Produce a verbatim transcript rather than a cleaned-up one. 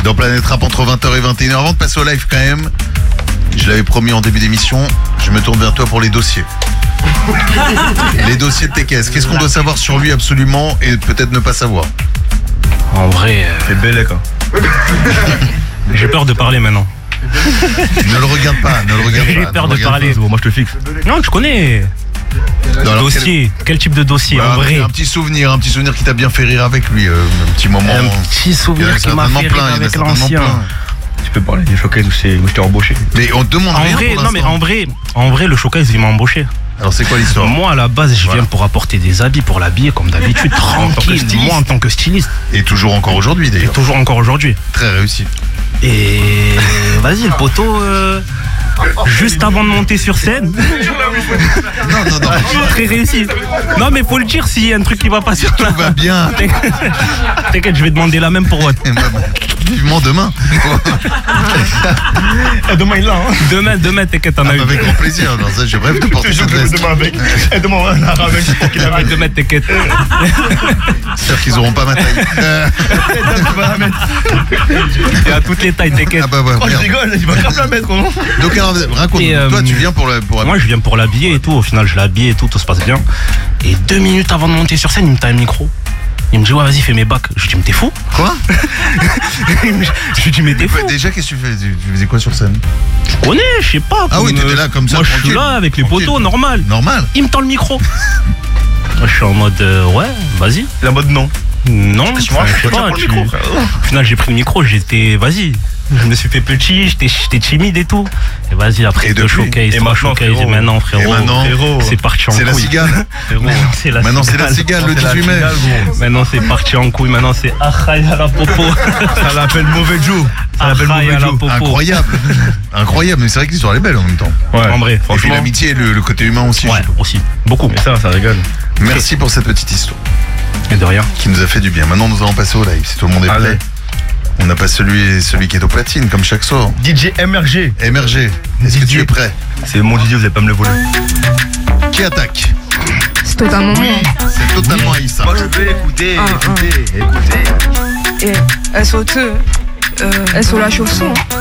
Dans Planète Rap entre vingt heures et vingt et une heures. Avant de passer au live quand même, je l'avais promis en début d'émission, je me tourne vers toi pour les dossiers. Les dossiers de T K S. Qu'est-ce qu'on doit savoir sur lui absolument et peut-être ne pas savoir? En vrai, euh, C'est Bellec, hein. j'ai peur de parler maintenant. Ne le regarde pas, ne le regarde J'ai pas. peur ne de le regarde parler. pas. Bon, moi je te fixe. Non, je connais. Non, alors, Dossier, quel type de dossier? quel- En Bah, vrai, un petit souvenir, un petit souvenir qui t'a bien fait rire avec lui, euh, un petit moment. un petit Il y en souvenir a qui m'a certainement fait plein, rire il y en a avec certainement l'ancien. plein. Tu peux parler des showcases où c'est- où je t'ai embauché. Mais on te demande En rien vrai, pour non mais l'instant. en vrai, en vrai, le showcase il m'a embauché. Alors c'est quoi l'histoire? Moi à la base, je Voilà. viens pour apporter des habits, pour l'habiller comme d'habitude, tranquille. styliste. Moi en tant que styliste, Et toujours encore aujourd'hui et d'ailleurs. toujours encore aujourd'hui. Très réussi. Et vas-y, le poteau, euh, juste avant de monter sur scène, Non, non, non. très réussi. Non mais faut le dire s'il y a un truc qui va pas sur Tout va bien. T'inquiète, je vais demander la même pour Watt. Vivement demain. Demain il est là, hein. Demain, demain, t'inquiète, t'en as eu. Avec grand plaisir. Alors ça, je rêve de porter cette veste. Demain avec. Et demain, on a avec. Ah, demain, t'inquiète. J'espère qu'ils auront pas ma taille. Euh, Et à toutes les tailles, t'inquiète. Ah bah ouais, Oh, je merde. rigole, il va grave la mettre, gros. Donc alors, raconte. Et, euh, Toi, tu viens pour le pour Moi, je viens pour l'habiller et tout. Au final, je l'ai habillé et tout, tout se passe bien. Et deux minutes avant de monter sur scène, il me tend un micro. Il me dit, ouais, vas-y, fais mes bacs. Je lui dis, mais t'es fou? quoi? Je lui dis, mais t'es fou? Déjà, qu'est-ce que tu fais? Tu tu faisais quoi sur scène? Je connais, je sais pas. Ah oui, comme, t'étais euh, là comme ça, Moi, je suis tranquille. là avec les Tranquille. poteaux, normal. Normal. Il me tend le micro. Moi, je suis en mode, euh, ouais, vas-y. La mode non. Non, Tu enfin, vois, je sais pas. le tu- micro, frère. Au final, j'ai pris le micro, j'étais, vas-y. Je me suis fait petit, j'étais j'étais timide et tout. Et vas-y, après Et deux depuis showcase, Et trois maintenant, showcase, frérot. et maintenant, frérot. Et maintenant, Frérot. C'est parti en C'est la couille. cigale. Frérot, Maintenant, c'est la Maintenant, c'est cigale. la cigale le C'est la dix-huit mai. cigale, gros. Maintenant, c'est parti en couille. Maintenant, c'est Achaï à la popo. Ça l'appelle mauvais Joe. Ça l'appelle Achaï mauvais à la Joe. popo. Incroyable. Incroyable. Mais c'est vrai que l'histoire est belle en même temps. Ouais. En vrai, Et puis franchement. l'amitié et le, le côté humain aussi. Ouais, je- aussi. Beaucoup. Mais ça, ça rigole. Merci pour cette petite histoire Et de rien. qui nous a fait du bien. Maintenant, nous allons passer au live. Si tout le monde est Allez. prêt. On n'a pas celui, celui qui est au platine, comme chaque soir. D J M R G. M R G, est-ce que D J. tu es prêt? C'est mon D J, vous allez pas me le voler. Qui attaque? C'est totalement moi. C'est totalement Aïssa. Moi je vais écouter, Ah, ah. écouter, écouter. Et S O deux, euh, S O la chanson.